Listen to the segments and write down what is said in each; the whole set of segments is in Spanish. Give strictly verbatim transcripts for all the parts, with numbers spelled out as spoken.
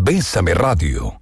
Bésame Radio.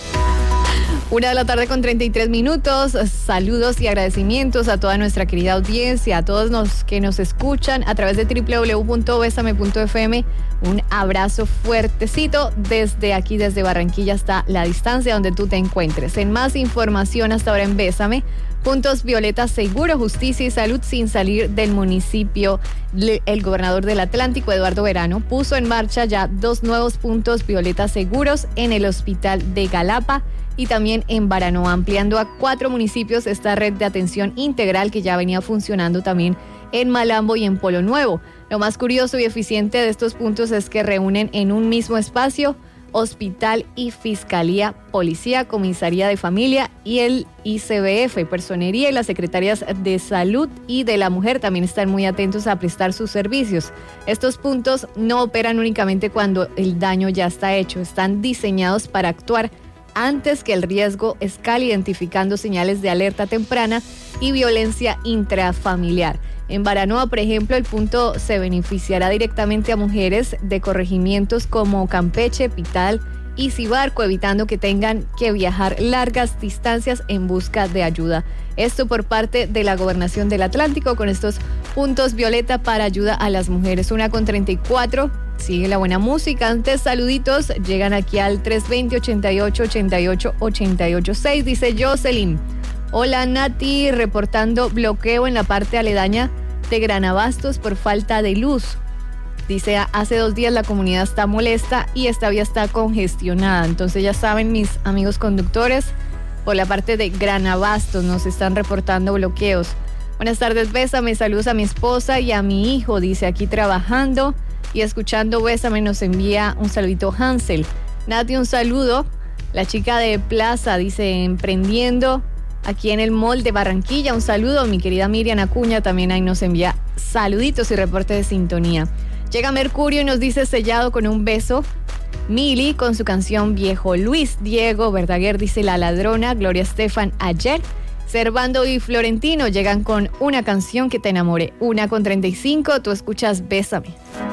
Una de la tarde con treinta y tres minutos. Saludos y agradecimientos a toda nuestra querida audiencia, a todos los que nos escuchan a través de doble u doble u doble u punto besame punto efe eme. Un abrazo fuertecito desde aquí, desde Barranquilla hasta la distancia donde tú te encuentres. En más información hasta ahora en Bésame, puntos Violeta Seguro, Justicia y Salud sin salir del municipio. El gobernador del Atlántico, Eduardo Verano, puso en marcha ya dos nuevos puntos Violeta Seguros en el hospital de Galapa y también en Baranoa, ampliando a cuatro municipios esta red de atención integral que ya venía funcionando también en Malambo y en Polo Nuevo. Lo más curioso y eficiente de estos puntos es que reúnen en un mismo espacio hospital y fiscalía, policía, comisaría de familia y el I C B F, personería y las secretarias de salud y de la mujer también están muy atentos a prestar sus servicios. Estos puntos no operan únicamente cuando el daño ya está hecho, están diseñados para actuar antes que el riesgo escale, identificando señales de alerta temprana y violencia intrafamiliar. En Baranoa, por ejemplo, el punto se beneficiará directamente a mujeres de corregimientos como Campeche, Pital y Cibarco, evitando que tengan que viajar largas distancias en busca de ayuda. Esto por parte de la Gobernación del Atlántico con estos puntos Violeta para ayuda a las mujeres. Una con treinta y cuatro. Sigue la buena música. Antes, saluditos. Llegan aquí al tres dos cero, ochenta y ocho, ochenta y ocho, ochenta y ocho seis. Dice Jocelyn. Hola Nati, reportando bloqueo en la parte aledaña de Granabastos por falta de luz. Dice, hace dos días la comunidad está molesta y esta vía está congestionada. Entonces ya saben, mis amigos conductores, por la parte de Granabastos nos están reportando bloqueos. Buenas tardes, Bésame, saludos a mi esposa y a mi hijo, dice aquí trabajando y escuchando Bésame, nos envía un saludito Hansel. Nati, un saludo. La chica de Plaza dice, emprendiendo aquí en el mall de Barranquilla, un saludo. Mi querida Miriam Acuña también ahí nos envía saluditos y reporte de sintonía. Llega Mercurio y nos dice sellado con un beso. Mili con su canción Viejo Luis. Diego Verdaguer dice La Ladrona. Gloria Estefan ayer. Servando y Florentino llegan con Una Canción que te enamore. Una con treinta y cinco, tú escuchas Bésame.